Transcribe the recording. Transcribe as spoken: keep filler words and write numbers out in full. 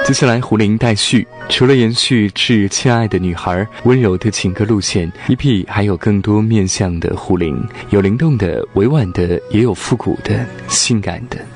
接下来胡林待续，除了延续致亲爱的女孩温柔的情歌路线 E P 还有更多面向的胡林，有灵动的、委婉的，也有复古的、性感的。